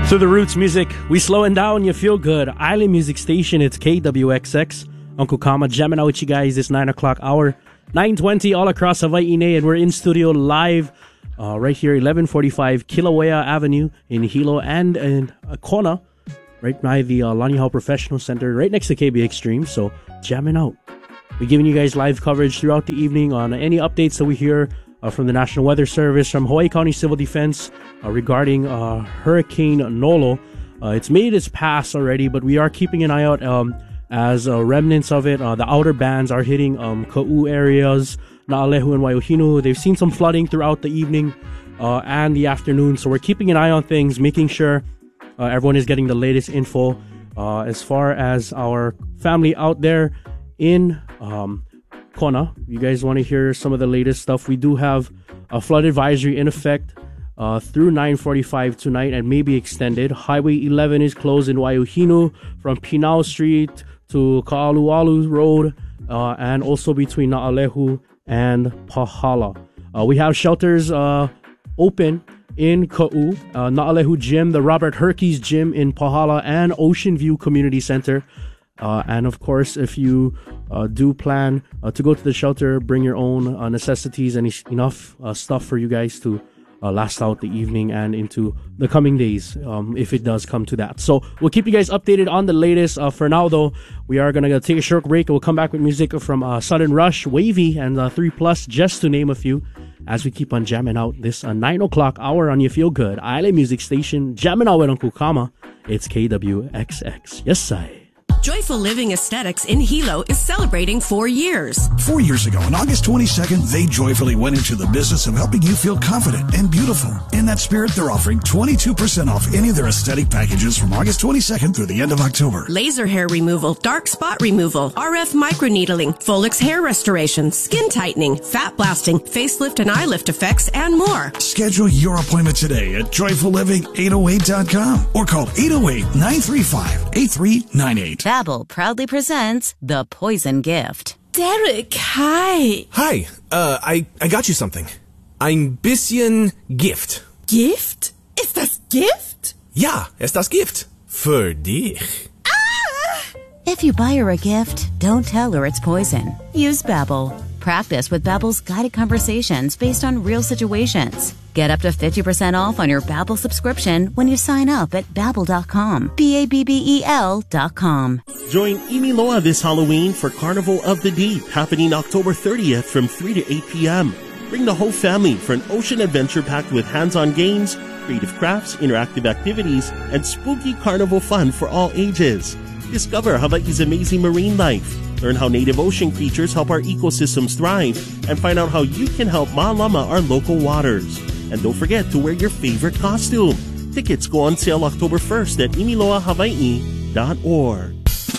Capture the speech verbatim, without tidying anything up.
To the roots music, we slowing down, you feel good. Island Music Station, it's K W X X. Uncle Kama jamming out with you guys this nine o'clock hour. nine twenty all across Hawaii, and we're in studio live uh, right here, eleven forty-five Kilauea Avenue in Hilo and in uh, Kona, right by the uh, Laniihau Professional Center, right next to K B Extreme. So jamming out. We're giving you guys live coverage throughout the evening on any updates that we hear uh, from the National Weather Service, from Hawaii County Civil Defense uh, regarding uh, Hurricane Nolo. Uh, it's made its pass already, but we are keeping an eye out um, as uh, remnants of it. Uh, the outer bands are hitting um, Ka'u areas, Na'alehu and Waiuhinu. They've seen some flooding throughout the evening uh, and the afternoon, so we're keeping an eye on things, making sure uh, everyone is getting the latest info. Uh, as far as our family out there in um, Kona, you guys want to hear some of the latest stuff. We do have a flood advisory in effect uh, through nine forty-five tonight and maybe extended. Highway eleven is closed in Waiuhinu from Pinau Street to Ka'alualu Road uh, and also between Na'alehu and Pahala. Uh, we have shelters uh, open in Ka'u, uh, Na'alehu Gym, the Robert Herkes Gym in Pahala, and Ocean View Community Center. Uh, and of course, if you uh, do plan uh, to go to the shelter, bring your own uh, necessities and enough uh, stuff for you guys to uh, last out the evening and into the coming days, um, if it does come to that. So we'll keep you guys updated on the latest. Uh, for now, though, we are going to take a short break. We'll come back with music from uh, Sudden Rush, Wavy, and uh, three plus, just to name a few, as we keep on jamming out this uh, nine o'clock hour on You Feel Good Island Music Station. Jamming out with Uncle Kama. It's K W X X. Yes, I. Joyful Living Aesthetics in Hilo is celebrating four years. Four years ago, on August twenty-second, they joyfully went into the business of helping you feel confident and beautiful. In that spirit, they're offering twenty-two percent off any of their aesthetic packages from August twenty-second through the end of October. Laser hair removal, dark spot removal, R F microneedling, Folix hair restoration, skin tightening, fat blasting, facelift and eye lift effects, and more. Schedule your appointment today at joyful living eight oh eight dot com or call eight oh eight, nine three five, eight three nine eight. Babbel proudly presents The Poison Gift. Derek, hi. Hi, uh, I, I got you something. Ein bisschen Gift. Gift? Ist das Gift? Ja, ist das Gift. Für dich. Ah! If you buy her a gift, don't tell her it's poison. Use Babbel. Practice with Babbel's guided conversations based on real situations. Get up to fifty percent off on your Babbel subscription when you sign up at babbel dot com. B A B B E L dot com. Join Imiloa this Halloween for Carnival of the Deep, happening October thirtieth from three to eight p.m. Bring the whole family for an ocean adventure packed with hands-on games, creative crafts, interactive activities, and spooky carnival fun for all ages. Discover Hawaii's amazing marine life. Learn how native ocean creatures help our ecosystems thrive, and find out how you can help Ma'alama our local waters. And don't forget to wear your favorite costume. Tickets go on sale October first at imiloa hawaii dot org.